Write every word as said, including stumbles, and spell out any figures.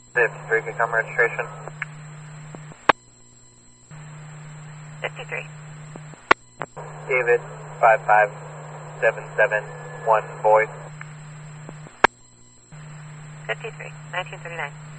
fifty-three, can come registration. fifty-three. David, five five seven seven one, boy. fifty-three, nineteen thirty-nine.